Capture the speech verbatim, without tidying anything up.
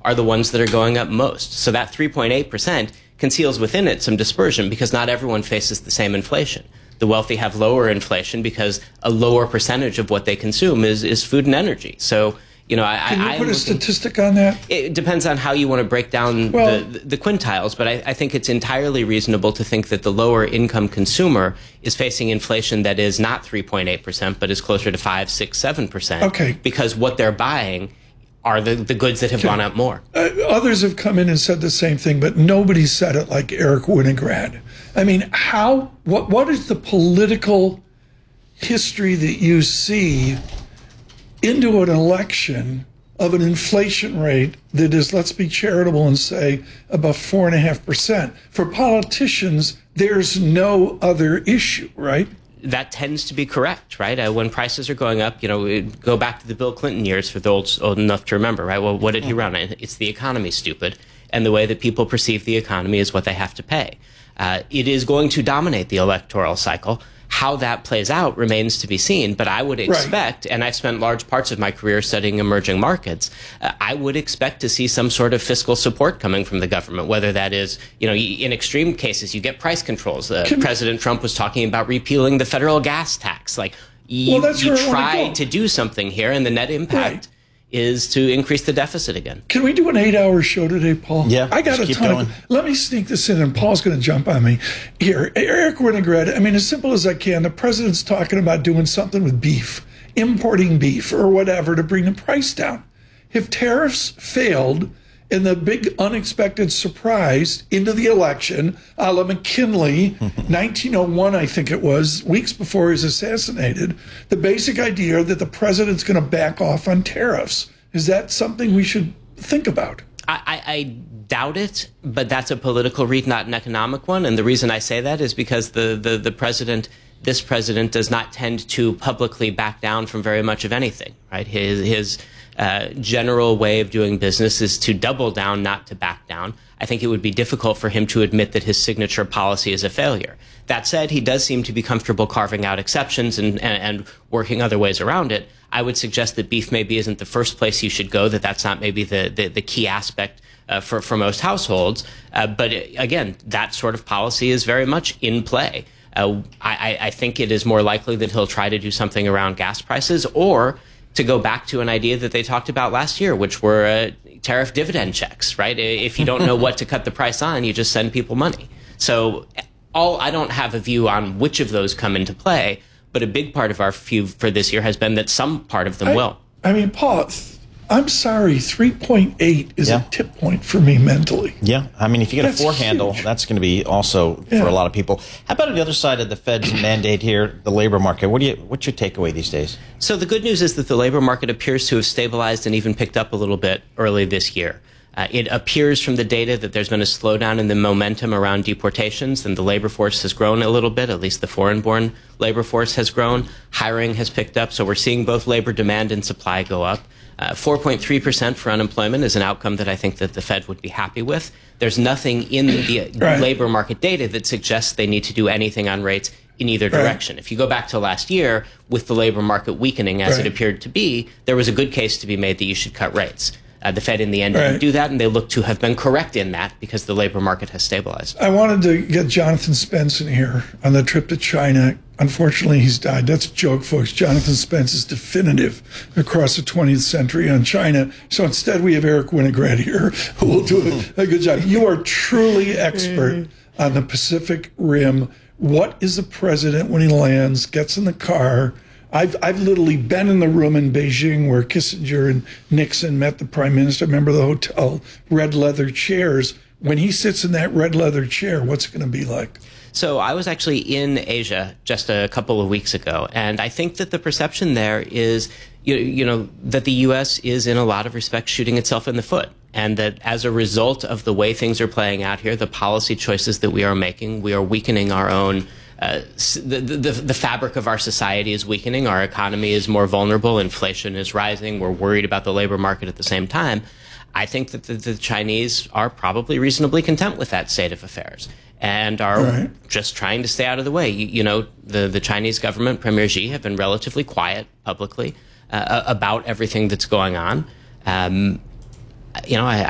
are the ones that are going up most. So that three point eight percent conceals within it some dispersion because not everyone faces the same inflation. The wealthy have lower inflation because a lower percentage of what they consume is, is food and energy. So, you know, I, Can you I, put I'm a looking, statistic on that? It depends on how you want to break down well, the, the quintiles, but I, I think it's entirely reasonable to think that the lower income consumer is facing inflation that is not three point eight percent, but is closer to five, six, seven percent. Okay. Because what they're buying are the, the goods that have okay. gone up more. Uh, others have come in and said the same thing, but nobody said it like Eric Winograd. I mean, how, what, what is the political history that you see into an election of an inflation rate that is, let's be charitable and say, about four and a half percent? For politicians, there's no other issue, right? That tends to be correct, right? Uh, when prices are going up, you know, go back to the Bill Clinton years for those old, old enough to remember, right? Well, what did he run? It's the economy, stupid. And the way that people perceive the economy is what they have to pay. Uh, it is going to dominate the electoral cycle. How that plays out remains to be seen, but I would expect, right. and I've spent large parts of my career studying emerging markets, uh, I would expect to see some sort of fiscal support coming from the government, whether that is, you know, in extreme cases, you get price controls. Uh, President Trump was talking about repealing the federal gas tax. Like, you, well, you try to do something here, and the net impact right. is to increase the deficit again. Can we do an eight-hour show today, Paul? Yeah, I got a keep ton going. of, let me sneak this in, and Paul's going to jump on me. Here, Eric Winograd, I mean, as simple as I can, the president's talking about doing something with beef, importing beef or whatever to bring the price down. If tariffs failed and the big unexpected surprise into the election, a la McKinley, nineteen oh one, I think it was, weeks before he was assassinated, the basic idea that the president's going to back off on tariffs. Is that something we should think about? I, I, I doubt it, but that's a political read, not an economic one. And the reason I say that is because the, the, the president, this president, does not tend to publicly back down from very much of anything, right? His, his uh, general way of doing business is to double down, not to back down. I think it would be difficult for him to admit that his signature policy is a failure. That said, he does seem to be comfortable carving out exceptions and, and, and working other ways around it. I would suggest that beef maybe isn't the first place you should go, that that's not maybe the, the, the key aspect uh, for, for most households. Uh, but again, that sort of policy is very much in play. Uh, I, I think it is more likely that he'll try to do something around gas prices or to go back to an idea that they talked about last year, which were uh, tariff dividend checks, right? If you don't know what to cut the price on, you just send people money. So all I don't have a view on which of those come into play, but a big part of our view for this year has been that some part of them I, will. I mean, Paul, I'm sorry, three point eight is yeah. a tip point for me mentally. Yeah, I mean, if you get that's a four handle, huge. That's going to be also yeah. for a lot of people. How about on the other side of the Fed's mandate here, the labor market? What do you? What's your takeaway these days? So the good news is that the labor market appears to have stabilized and even picked up a little bit early this year. Uh, it appears from the data that there's been a slowdown in the momentum around deportations, and the labor force has grown a little bit. At least the foreign-born labor force has grown. Hiring has picked up, so we're seeing both labor demand and supply go up. Uh, four point three percent for unemployment is an outcome that I think that the Fed would be happy with. There's nothing in the right. labor market data that suggests they need to do anything on rates in either direction. Right. If you go back to last year, with the labor market weakening as right. it appeared to be, there was a good case to be made that you should cut rates. Uh, the Fed, in the end, right. didn't do that, and they look to have been correct in that because the labor market has stabilized. I wanted to get Jonathan Spence in here on the trip to China. Unfortunately, he's died. That's a joke, folks. Jonathan Spence is definitive across the twentieth century on China. So instead, we have Eric Winograd here, who will do a, a good job. You are truly expert on the Pacific Rim. What is the president when he lands, gets in the car? I've I've literally been in the room in Beijing where Kissinger and Nixon met the prime minister. I remember the hotel, red leather chairs. When he sits in that red leather chair, what's it going to be like? So I was actually in Asia just a couple of weeks ago, and I think that the perception there is, you, you know, that the U S is in a lot of respects shooting itself in the foot, and that as a result of the way things are playing out here, the policy choices that we are making, we are weakening our own Uh, the, the, the fabric of our society is weakening. Our economy is more vulnerable. Inflation is rising. We're worried about the labor market at the same time. I think that the, the Chinese are probably reasonably content with that state of affairs and are right. just trying to stay out of the way. You, you know, the, the Chinese government, Premier Xi, have been relatively quiet publicly uh, about everything that's going on. Um, you know, I,